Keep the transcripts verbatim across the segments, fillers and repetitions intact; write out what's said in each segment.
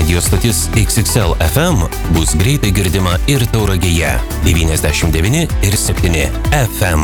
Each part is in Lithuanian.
Radio stotis X X L F M bus greitai girdima ir Tauragėje devyniasdešimt devyni ir septyni F M.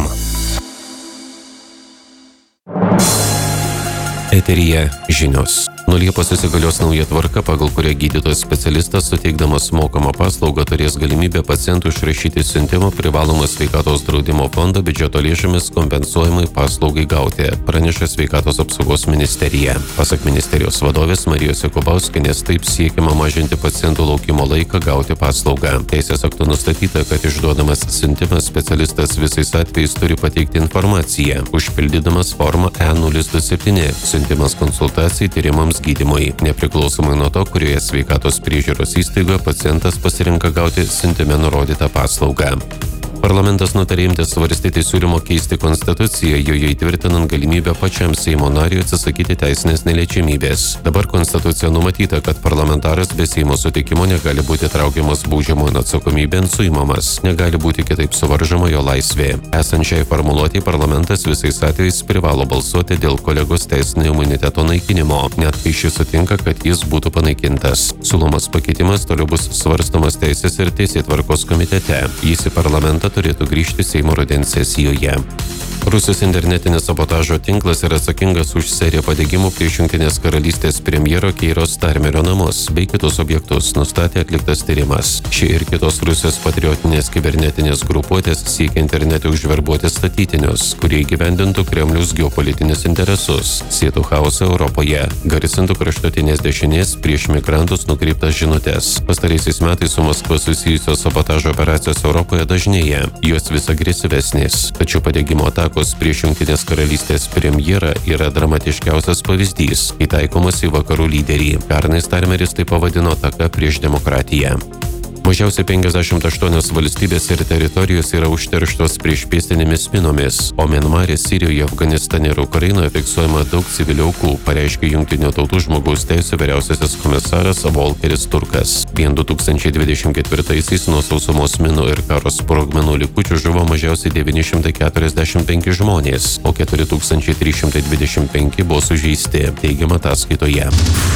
Eteryje žinios. Nuo Liepos įsigalios nauja tvarka, pagal kurią gydytojas specialistas suteikdamas mokamą paslaugą turės galimybę pacientų išrašyti siuntimą privalomą sveikatos draudimo fondo biudžeto lėšomis kompensuojamai paslaugai gauti, praneša Sveikatos apsaugos ministerija. Pasak ministerijos vadovės Marijos Jakubauskienės, taip siekiama mažinti pacientų laukimo laiką gauti paslaugą. Teisės aktu nustatyta, kad išduodamas siuntimas specialistas visais atvejais turi pateikti informaciją, užpildydamas formą E nulis du septyni. Siuntimas konsultacijai tyrimams gydymui. Nepriklausomai nuo to, kurioje sveikatos priežiūros įstaigoje pacientas pasirenka gauti siuntime nurodytą paslaugą. Parlamentas nutarė imtis svarstyti siūlymo keisti konstituciją, joje įtvirtinant galimybę pačiam Seimo nariui atsisakyti teisinės neliečiamybės. Dabar konstitucija numatyta, kad parlamentaras be Seimo sutikimo negali būti traukiamas baudžiamojon atsakomybėn, suimamas, negali būti kitaip suvaržoma jo laisvė. Esant šiai formuluotei, parlamentas visais atvejais privalo balsuoti dėl kolegos teisinio imuniteto naikinimo, net kai šis sutinka, kad jis būtų panaikintas. Siūlomas pakeitimas toliau bus svarstomas Teisės ir Teisėtvarkos komitete. Jis į parlamentą turėtų grįžti Seimo rudens sesijoje. Rusijos internetinis sabotažo tinklas yra atsakingas už seriją padegimų prieš Jungtinės karalystės premjero Keiro Starmerio namus bei kitus objektus, nustatė atliktas tyrimas. Ši ir kitos Rusijos patriotinės kibernetinės grupuotės siekia internete užverbuoti statytinius, kurie įgyvendintų Kremliaus geopolitinius interesus, sėtų chaosą Europoje, garsintų kraštutinės dešinės prieš migrantus nukreiptas žinutes. Pastaraisiais metais su Maskva susijusios sabotažo operacijos Europoje dažnėja, jos vis agresyvesnės, tačiau padegimo atakų prieš Jungtinės karalystės premjerą yra dramatiškiausias pavyzdys, įtaikomas į vakarų lyderį. Pernai Starmeris tai pavadino ataka prieš demokratiją. Mažiausiai penkiasdešimt aštuonios valstybės ir teritorijos yra užterštos priešpėstinėmis minomis, o Mianmare, Sirijoje, Afganistane ir Ukrainoje fiksuojama daug civilių aukų, pareiškė Jungtinių tautų žmogaus teisių vyriausiasis komisaras Volkeris Turkas. Vien du tūkstančiai dvidešimt ketvirtaisiais nuo sausumos minų ir karo sprogmenų likučių žuvo mažiausiai devyni šimtai keturiasdešimt penki žmonės, o keturi tūkstančiai trys šimtai dvidešimt penki buvo sužeisti, teigiama ataskaitoje.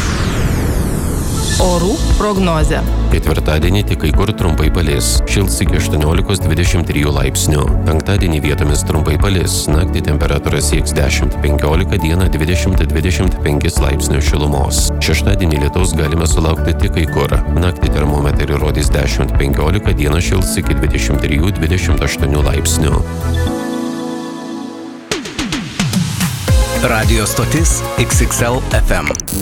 Orų prognozė. Ketvirtadienį tik kai kur trumpai palis. Šils iki aštuoniolikos dvidešimt trijų laipsnių. Penktadienį vietomis trumpai palis. Naktį temperatūra sieks dešimt penkiolika, dieną dvidešimt dvidešimt penki laipsnių šilumos. Šeštadienį lietaus galime sulaukti tik kai kur. Naktį termometrai rodys dešimt penkiolika, dieną šils iki dvidešimt trijų dvidešimt aštuonių laipsnių. Radio stotis X X L F M.